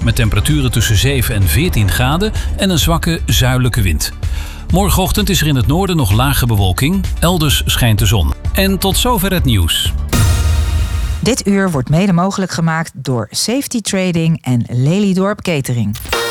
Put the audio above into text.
met temperaturen tussen 7 en 14 graden en een zwakke zuidelijke wind. Morgenochtend is er in het noorden nog lage bewolking, elders schijnt de zon. En tot zover het nieuws. Dit uur wordt mede mogelijk gemaakt door Safety Trading en Lelydorp Catering.